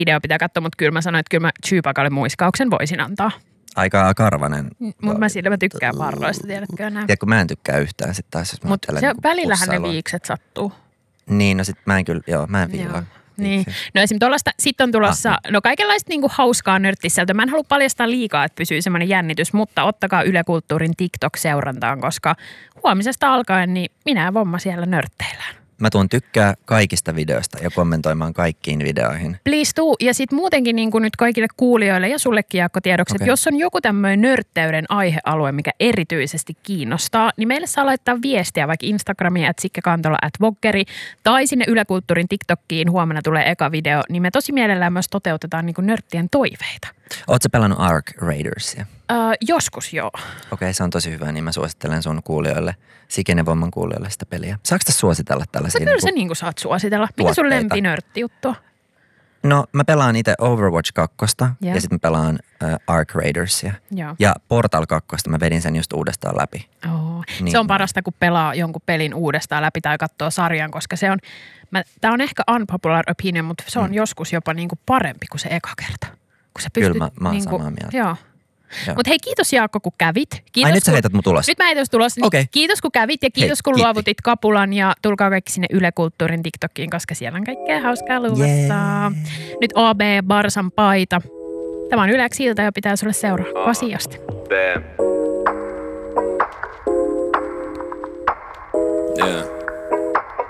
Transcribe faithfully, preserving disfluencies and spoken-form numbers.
video pitää katsoa, mutta kyllä mä sanoin, että kyllä mä Chewbaccalle muiskauksen voisin antaa. Aika karvanen. Mutta mä sillä mä tykkään parroista, tiedätkö näin. Tiedätkö, mä en tykkää yhtään sit taas, jos mä Mutta niin välillähän ne pussailua. viikset sattuu. Niin, no sit mä en kyllä, joo, mä en viilaa. Niin. No esimerkiksi tuollaista, sitten on tulossa, ah, no kaikenlaista niinku hauskaa nörttisältöä. Mä en halua paljastaa liikaa, että pysyy semmoinen jännitys, mutta ottakaa Yle Kulttuurin TikTok-seurantaan, koska huomisesta alkaen niin minä ja Vomma siellä nörtteillään. Mä tuun tykkää kaikista videoista ja kommentoimaan kaikkiin videoihin. Please tuu. Ja sitten muutenkin niin kuin nyt kaikille kuulijoille ja sullekin Jaakko tiedoksi, okay. Että jos on joku tämmöinen nörtteyden aihealue, mikä erityisesti kiinnostaa, niin meille saa laittaa viestiä vaikka Instagramiin at sikkekantola at vokkeri tai sinne Yle Kulttuurin TikTokkiin. Huomenna tulee eka video, niin me tosi mielellään myös toteutetaan niin kuin nörttien toiveita. Ootko pelannut Ark Raidersia? Öö, joskus joo. Okei, okay, se on tosi hyvä, niin mä suosittelen sun kuulijoille, Siken ja Vomman kuulijoille sitä peliä. Saanko tässä suositella tällaisia? Kyllä niin sä niin kuin saat suositella. Mikä sun lempinörttijuttu? No mä pelaan itse Overwatch kaksi yeah. ja sitten mä pelaan äh, Ark Raidersia. Joo. Ja Portal kaksi mä vedin sen just uudestaan läpi. Oh. Niin. Se on parasta, kun pelaa jonkun pelin uudestaan läpi tai katsoo sarjan, koska se on, tää on ehkä unpopular opinion, mutta se on mm. joskus jopa niin kuin parempi kuin se eka kerta. Kun sä pystyt, Kyllä mä, mä oon niin kuin, samaa mieltä. Joo. Mutta hei, kiitos Jaakko, kun kävit. Kiitos, Ai nyt sä kun, heität mun tulos. Nyt mä heitän tulos. Niin okay. Kiitos, kun kävit ja kiitos, hei, kun kiitti. Luovutit kapulan ja tulkaa kaikki sinne Yle Kulttuurin TikTokiin, koska siellä on kaikkea hauskaa luvassa. Yeah. Nyt A B Barsan paita. Tämä on Yleksi ilta ja pitää sulle seuraa asiasta. Yeah.